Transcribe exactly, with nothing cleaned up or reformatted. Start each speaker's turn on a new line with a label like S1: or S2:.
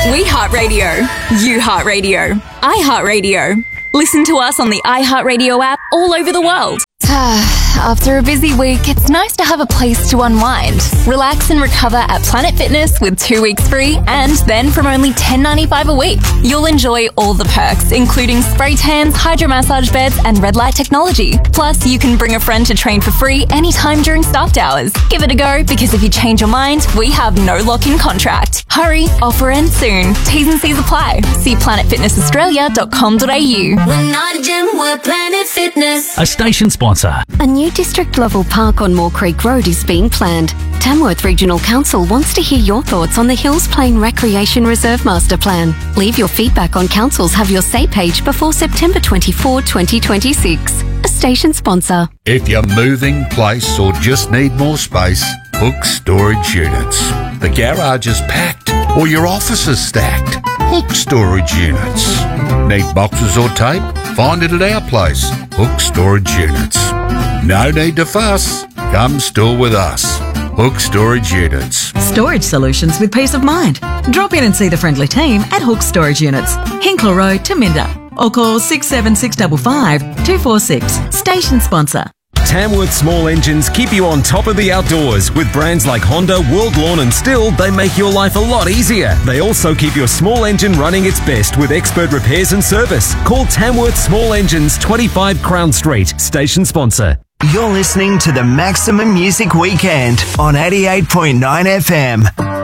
S1: We Heart Radio. You Heart Radio. I Heart Radio. Listen to us on the iHeartRadio app all over the world. After a busy week, it's nice to have a place to unwind. Relax and recover at Planet Fitness with two weeks free, and then from only ten dollars ninety-five a week, you'll enjoy all the perks, including spray tans, hydro massage beds, and red light technology. Plus, you can bring a friend to train for free anytime during staffed hours. Give it a go, because if you change your mind, we have no lock-in contract. Hurry, offer ends soon. T's and C's apply. See planet fitness australia dot com dot a u.
S2: We're not a gym, we're Planet Fitness.
S3: A station sponsor.
S4: A new district-level park on Moore Creek Road is being planned. Tamworth Regional Council wants to hear your thoughts on the Hills Plain Recreation Reserve Master Plan. Leave your feedback on Council's Have Your Say page before September twenty-fourth, twenty twenty-six. A station sponsor.
S5: If you're moving, place, or just need more space, book storage units. The garage is packed or your office is stacked. Book storage units. Need boxes or tape? Find it at our place. Book storage units. No need to fuss. Come store with us. Hook Storage Units.
S6: Storage solutions with peace of mind. Drop in and see the friendly team at Hook Storage Units, Hinkler Road, Taminda, or call six seven six five five, two four six. Station sponsor.
S7: Tamworth Small Engines keep you on top of the outdoors. With brands like Honda, World Lawn and Stihl, they make your life a lot easier. They also keep your small engine running its best with expert repairs and service. Call Tamworth Small Engines, twenty-five Crown Street. Station sponsor.
S8: You're listening to the Maximum Music Weekend on eighty-eight point nine F M.